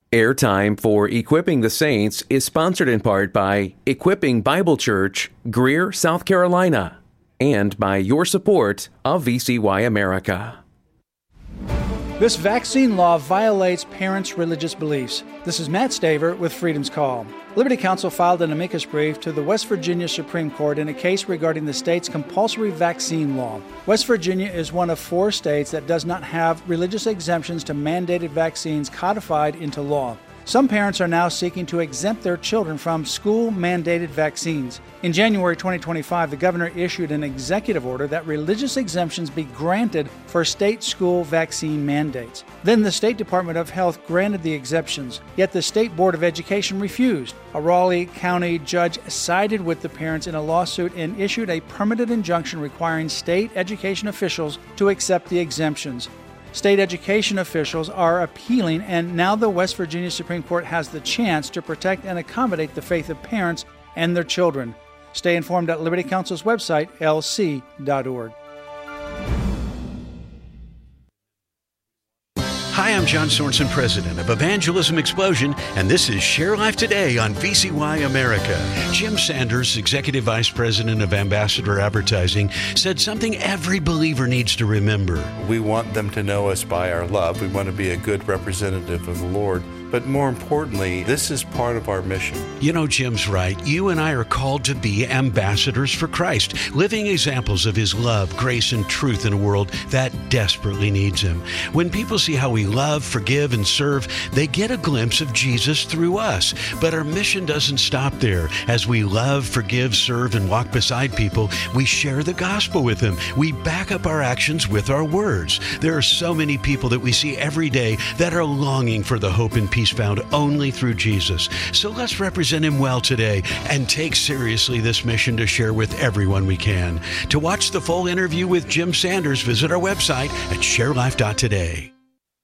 Airtime for Equipping the Saints is sponsored in part by Equipping Bible Church, Greer, South Carolina, and by your support of VCY America. This vaccine law violates parents' religious beliefs. This is Matt Staver with Freedom's Call. Liberty Counsel filed an amicus brief to the West Virginia Supreme Court in a case regarding the state's compulsory vaccine law. West Virginia is one of 4 states that does not have religious exemptions to mandated vaccines codified into law. Some parents are now seeking to exempt their children from school-mandated vaccines. In January 2025, the governor issued an executive order that religious exemptions be granted for state school vaccine mandates. Then the State Department of Health granted the exceptions, yet the State Board of Education refused. A Raleigh County judge sided with the parents in a lawsuit and issued a permanent injunction requiring state education officials to accept the exemptions. State education officials are appealing, and now the West Virginia Supreme Court has the chance to protect and accommodate the faith of parents and their children. Stay informed at Liberty Counsel's website, lc.org. Hi, I'm John Sorensen, president of Evangelism Explosion, and this is Share Life Today on VCY America. Jim Sanders, executive vice president of Ambassador Advertising, said something every believer needs to remember. We want them to know us by our love. We want to be a good representative of the Lord. But more importantly, this is part of our mission. You know, Jim's right. You and I are called to be ambassadors for Christ, living examples of His love, grace, and truth in a world that desperately needs Him. When people see how we love, forgive, and serve, they get a glimpse of Jesus through us. But our mission doesn't stop there. As we love, forgive, serve, and walk beside people, we share the gospel with them. We back up our actions with our words. There are so many people that we see every day that are longing for the hope and peace found only through Jesus. So let's represent Him well today and take seriously this mission to share with everyone we can. To watch the full interview with Jim Sanders, visit our website at sharelife.today.